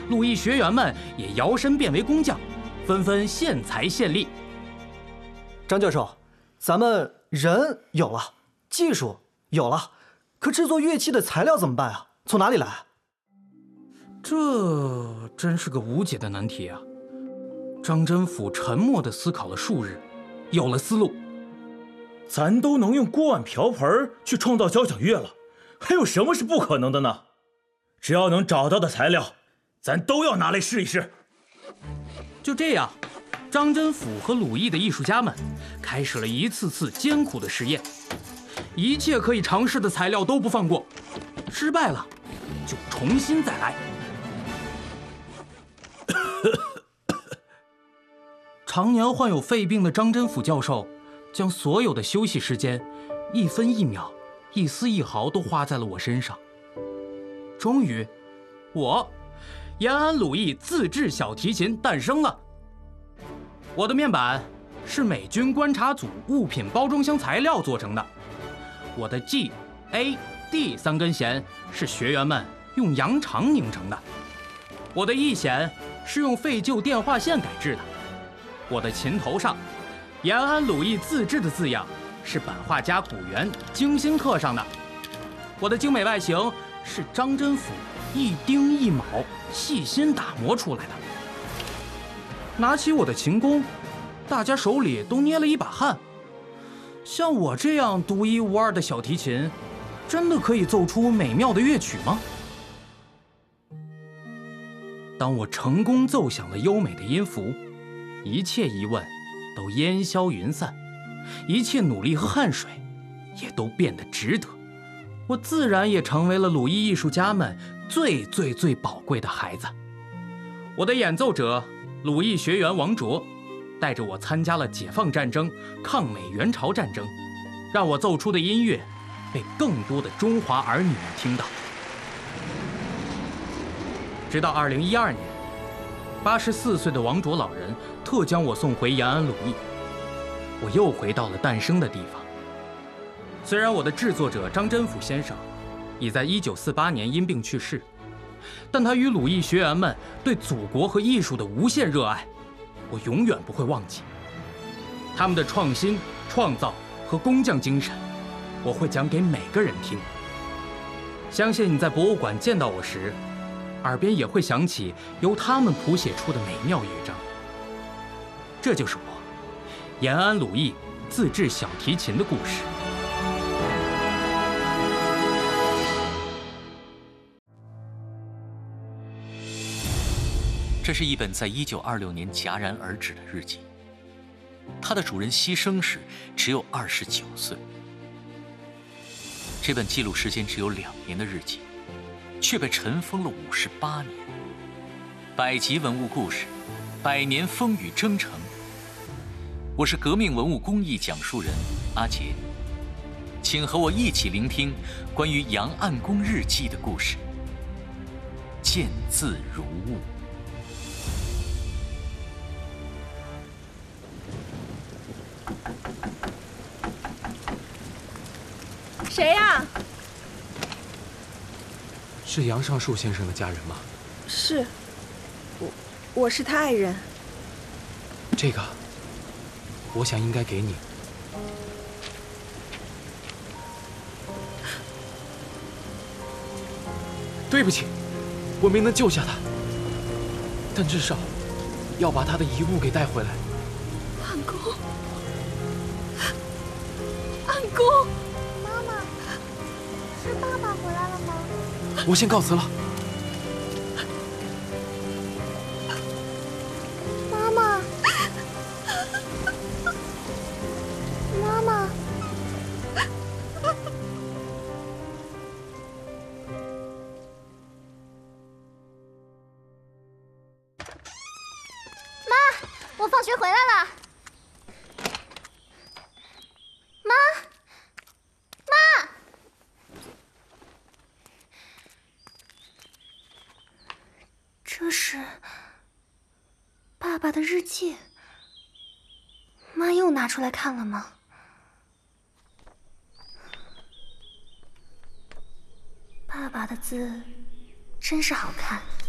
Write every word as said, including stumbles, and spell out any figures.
鲁艺学员们也摇身变为工匠，纷纷献财献力。 张教授，咱们人有了，技术有了，可制作乐器的材料怎么办啊？从哪里来？ 这真是个无解的难题啊！张真甫沉默地思考了数日，有了思路。 咱都能用锅碗瓢盆去创造交响乐了，还有什么是不可能的呢？只要能找到的材料，咱都要拿来试一试。 就这样，张真甫和鲁艺的艺术家们开始了一次次艰苦的实验，一切可以尝试的材料都不放过，失败了就重新再来。常年患有肺病的张真甫教授，将所有的休息时间，一分一秒，一丝一毫都花在了我身上。终于，我延安鲁艺自制小提琴诞生了。我的面板是美军观察组物品包装箱材料做成的，我的 G、A、D 三根弦是学员们用羊肠拧成的，我的 E 弦是用废旧电话线改制的，我的琴头上延安鲁艺自制的字样是版画家古元精心刻上的，我的精美外形是张真甫一丁一卯细心打磨出来的。拿起我的琴弓，大家手里都捏了一把汗。像我这样独一无二的小提琴，真的可以奏出美妙的乐曲吗？当我成功奏响了优美的音符，一切疑问都烟消云散，一切努力和汗水也都变得值得。我自然也成为了鲁艺艺术家们最最最宝贵的孩子。我的演奏者鲁艺学员王卓，带着我参加了解放战争、抗美援朝战争，让我奏出的音乐被更多的中华儿女们听到。直到二零一二年，八十四岁的王卓老人特将我送回延安鲁艺，我又回到了诞生的地方。虽然我的制作者张真甫先生已在一九四八年因病去世，但他与鲁艺学员们对祖国和艺术的无限热爱，我永远不会忘记。他们的创新、创造和工匠精神，我会讲给每个人听。相信你在博物馆见到我时，耳边也会响起由他们谱写出的美妙乐章。这就是我延安鲁艺自制小提琴的故事。 这是一本在一九二六年戛然而止的日记，它的主人牺牲时只有二十九岁。这本记录时间只有两年的日记，却被尘封了五十八年。百集文物故事，百年风雨征程。我是革命文物工艺讲述人阿杰，请和我一起聆听关于杨暗公日记的故事。见字如晤。 谁呀？ 是杨尚树先生的家人吗？ 是，我我是他爱人。 这个，我想应该给你。对不起，我没能救下他，但至少要把他的遗物给带回来。 暗公，暗公。 是爸爸回来了吗？ 我先告辞了。 妈妈，妈妈，妈，我放学回来了。妈，妈。这是爸爸的日记，妈又拿出来看了吗？爸爸的字真是好看。